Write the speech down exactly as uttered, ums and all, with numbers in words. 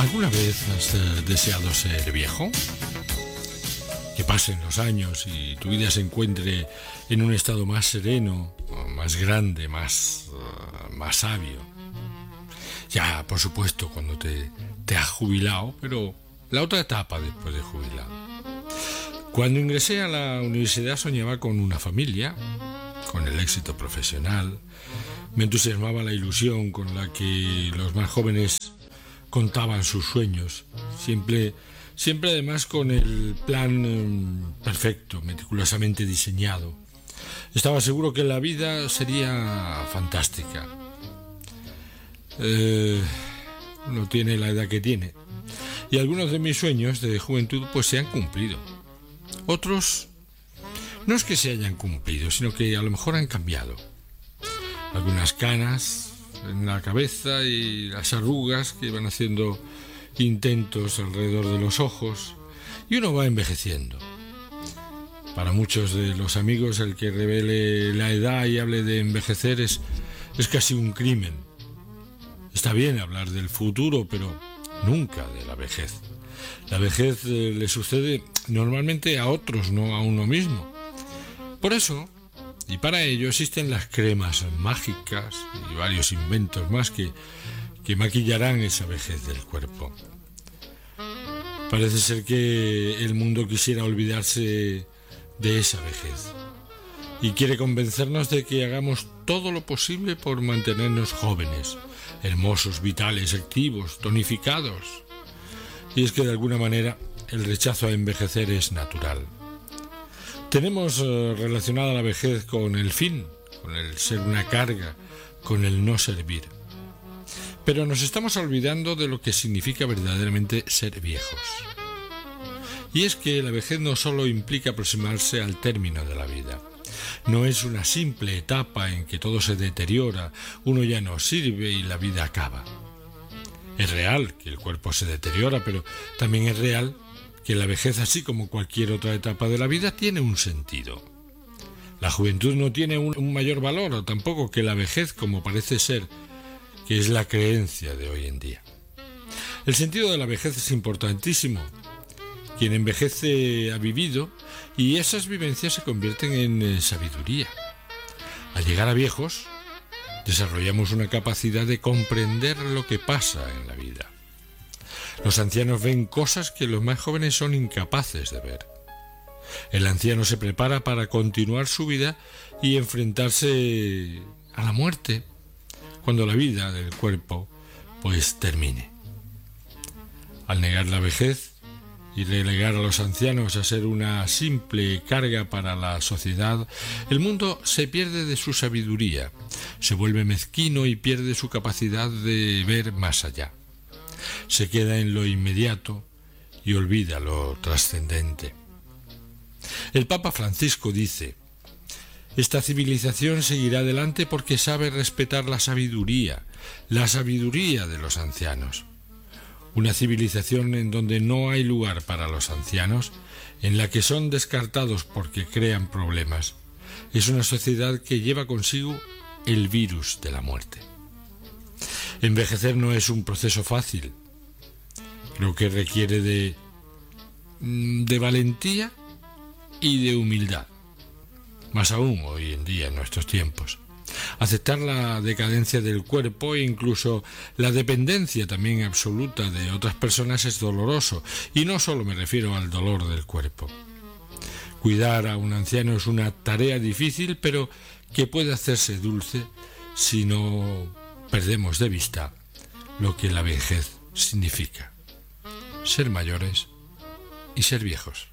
¿Alguna vez has eh, deseado ser viejo? Que pasen los años y tu vida se encuentre en un estado más sereno, más grande, más, uh, más sabio. Ya, por supuesto, cuando te, te has jubilado, pero la otra etapa después de jubilado. Cuando ingresé a la universidad soñaba con una familia, con el éxito profesional. Me entusiasmaba la ilusión con la que los más jóvenes contaban sus sueños, siempre, siempre además con el plan eh, perfecto, meticulosamente diseñado. Estaba seguro que la vida sería fantástica. Eh, no tiene la edad que tiene, y algunos de mis sueños de juventud pues se han cumplido. Otros no es que se hayan cumplido, sino que a lo mejor han cambiado. Algunas canas en la cabeza y las arrugas que van haciendo intentos alrededor de los ojos, y uno va envejeciendo. Para muchos de los amigos el que revele la edad y hable de envejecer es, es casi un crimen. Está bien hablar del futuro, pero nunca de la vejez. La vejez eh, le sucede normalmente a otros, no a uno mismo. Por eso, y para ello existen las cremas mágicas y varios inventos más que, que maquillarán esa vejez del cuerpo. Parece ser que el mundo quisiera olvidarse de esa vejez y quiere convencernos de que hagamos todo lo posible por mantenernos jóvenes, hermosos, vitales, activos, tonificados. Y es que de alguna manera el rechazo a envejecer es natural. Tenemos eh, relacionada la vejez con el fin, con el ser una carga, con el no servir. Pero nos estamos olvidando de lo que significa verdaderamente ser viejos. Y es que la vejez no solo implica aproximarse al término de la vida. No es una simple etapa en que todo se deteriora, uno ya no sirve y la vida acaba. Es real que el cuerpo se deteriora, pero también es real que la vejez, así como cualquier otra etapa de la vida, tiene un sentido. La juventud no tiene un, un mayor valor, o tampoco que la vejez, como parece ser, que es la creencia de hoy en día. El sentido de la vejez es importantísimo. Quien envejece ha vivido, y esas vivencias se convierten en eh, sabiduría. Al llegar a viejos, desarrollamos una capacidad de comprender lo que pasa en la vida. Los ancianos ven cosas que los más jóvenes son incapaces de ver. El anciano se prepara para continuar su vida y enfrentarse a la muerte cuando la vida del cuerpo pues termine. Al negar la vejez y relegar a los ancianos a ser una simple carga para la sociedad, el mundo se pierde de su sabiduría, se vuelve mezquino y pierde su capacidad de ver más allá. Se queda en lo inmediato y olvida lo trascendente. El Papa Francisco dice: esta civilización seguirá adelante porque sabe respetar la sabiduría, la sabiduría de los ancianos. Una civilización en donde no hay lugar para los ancianos, en la que son descartados porque crean problemas, es una sociedad que lleva consigo el virus de la muerte. Envejecer no es un proceso fácil. Creo que requiere de, de valentía y de humildad. Más aún hoy en día, en nuestros tiempos. Aceptar la decadencia del cuerpo e incluso la dependencia también absoluta de otras personas es doloroso. Y no solo me refiero al dolor del cuerpo. Cuidar a un anciano es una tarea difícil, pero que puede hacerse dulce si no perdemos de vista lo que la vejez significa: ser mayores y ser viejos.